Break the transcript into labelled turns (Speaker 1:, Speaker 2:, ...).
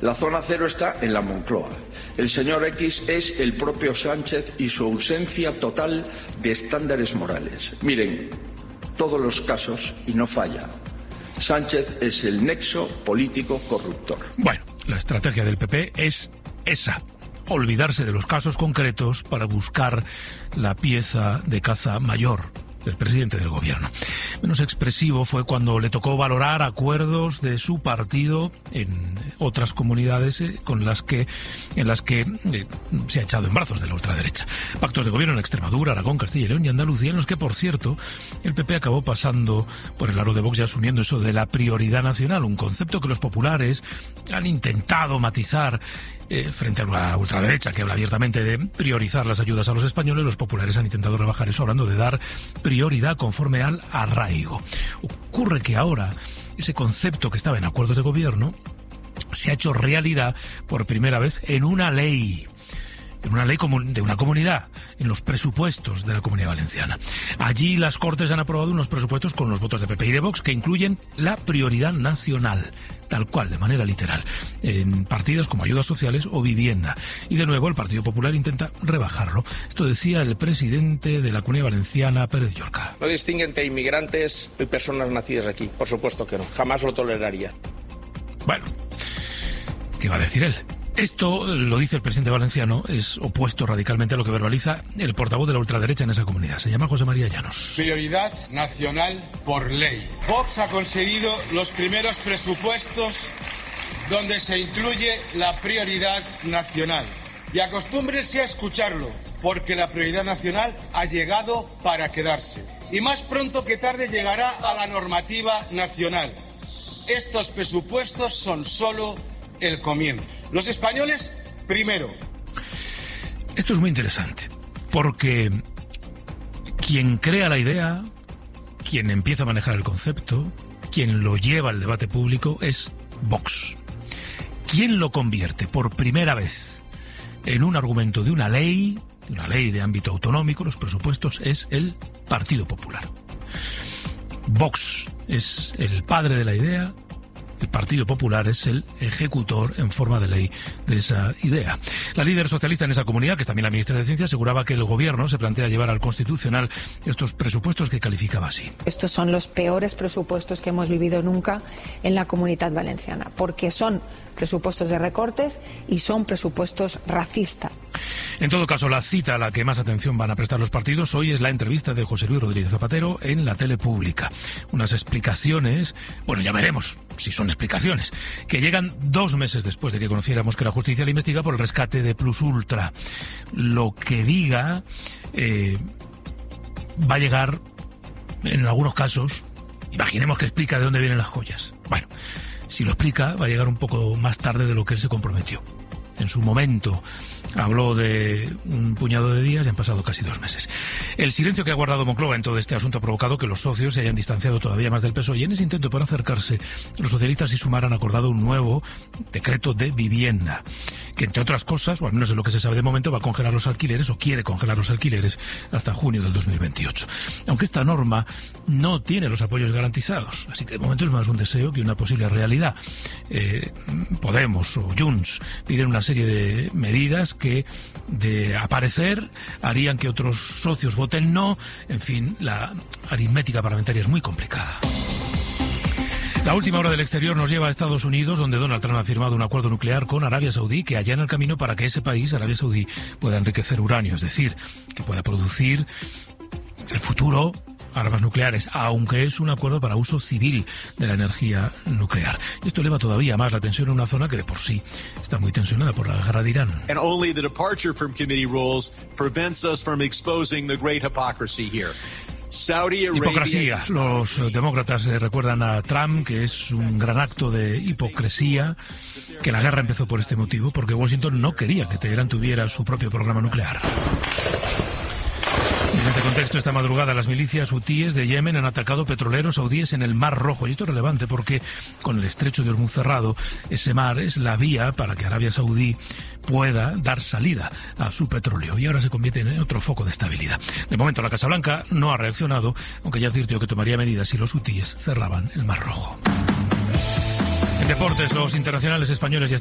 Speaker 1: La zona cero está en la Moncloa. El señor X es el propio Sánchez y su ausencia total de estándares morales. Miren, todos los casos, y no falla, Sánchez es el nexo político corruptor.
Speaker 2: Bueno, la estrategia del PP es esa: olvidarse de los casos concretos para buscar la pieza de caza mayor del presidente del gobierno. Menos expresivo fue cuando le tocó valorar acuerdos de su partido en otras comunidades en las que se ha echado en brazos de la ultraderecha. Pactos de gobierno en Extremadura, Aragón, Castilla y León y Andalucía, en los que, por cierto, el PP acabó pasando por el aro de Vox y asumiendo eso de la prioridad nacional, un concepto que los populares han intentado matizar. Frente a la ultraderecha, que habla abiertamente de priorizar las ayudas a los españoles, los populares han intentado rebajar eso hablando de dar prioridad conforme al arraigo. Ocurre que ahora ese concepto que estaba en acuerdos de gobierno se ha hecho realidad por primera vez en una ley de una comunidad, en los presupuestos de la Comunidad Valenciana. Allí las Cortes han aprobado unos presupuestos con los votos de PP y de Vox que incluyen la prioridad nacional, tal cual, de manera literal, en partidas como ayudas sociales o vivienda. Y de nuevo el Partido Popular intenta rebajarlo. Esto decía el presidente de la Comunidad Valenciana, Pérez Llorca.
Speaker 3: No distingue entre inmigrantes y personas nacidas aquí, por supuesto que no, jamás lo toleraría.
Speaker 2: Bueno, ¿qué va a decir él? Esto, lo dice el presidente valenciano, es opuesto radicalmente a lo que verbaliza el portavoz de la ultraderecha en esa comunidad. Se llama José María Llanos.
Speaker 4: Prioridad nacional por ley. Vox ha conseguido los primeros presupuestos donde se incluye la prioridad nacional. Y acostúmbrese a escucharlo, porque la prioridad nacional ha llegado para quedarse. Y más pronto que tarde llegará a la normativa nacional. Estos presupuestos son solo el comienzo. Los españoles, primero.
Speaker 2: Esto es muy interesante, porque quien crea la idea, quien empieza a manejar el concepto, quien lo lleva al debate público es Vox. Quien lo convierte por primera vez en un argumento de una ley de ámbito autonómico, los presupuestos, es el Partido Popular. Vox es el padre de la idea. El Partido Popular es el ejecutor en forma de ley de esa idea. La líder socialista en esa comunidad, que es también la ministra de Ciencia, aseguraba que el gobierno se plantea llevar al Constitucional estos presupuestos que calificaba así.
Speaker 5: Estos son los peores presupuestos que hemos vivido nunca en la Comunidad Valenciana, porque son presupuestos de recortes y son presupuestos racistas.
Speaker 2: En todo caso, la cita a la que más atención van a prestar los partidos hoy es la entrevista de José Luis Rodríguez Zapatero en la tele pública. Unas explicaciones, bueno, ya veremos si son explicaciones, que llegan 2 meses después de que conociéramos que la justicia le investiga por el rescate de Plus Ultra. Lo que diga va a llegar, en algunos casos, imaginemos que explica de dónde vienen las joyas. Bueno, si lo explica, va a llegar un poco más tarde de lo que él se comprometió. En su momento habló de un puñado de días y han pasado casi 2 meses. El silencio que ha guardado Moncloa en todo este asunto ha provocado que los socios se hayan distanciado todavía más del PSOE, y en ese intento por acercarse, los socialistas y Sumar han acordado un nuevo decreto de vivienda, que entre otras cosas, o al menos es lo que se sabe de momento, va a congelar los alquileres, o quiere congelar los alquileres, hasta junio del 2028. Aunque esta norma no tiene los apoyos garantizados, así que de momento es más un deseo que una posible realidad. Podemos o Junts piden una serie de medidas que, de aparecer, harían que otros socios voten no. En fin, la aritmética parlamentaria es muy complicada. La última hora del exterior nos lleva a Estados Unidos, donde Donald Trump ha firmado un acuerdo nuclear con Arabia Saudí que allana el camino para que ese país, Arabia Saudí, pueda enriquecer uranio, es decir, que pueda producir el futuro armas nucleares, aunque es un acuerdo para uso civil de la energía nuclear. Y esto eleva todavía más la tensión en una zona que de por sí está muy tensionada por la guerra de Irán.
Speaker 6: And only the departure from committee rules prevents us from exposing the great hypocrisy here. Saudi Arabia...
Speaker 2: Hipocresía. Los demócratas recuerdan a Trump que es un gran acto de hipocresía, que la guerra empezó por este motivo, porque Washington no quería que Teherán tuviera su propio programa nuclear. En este contexto, esta madrugada, las milicias hutíes de Yemen han atacado petroleros saudíes en el Mar Rojo. Y esto es relevante porque con el estrecho de Hormuz cerrado, ese mar es la vía para que Arabia Saudí pueda dar salida a su petróleo. Y ahora se convierte en otro foco de estabilidad. De momento, la Casa Blanca no ha reaccionado, aunque ya advirtió que tomaría medidas si los hutíes cerraban el Mar Rojo. En deportes, los internacionales españoles ya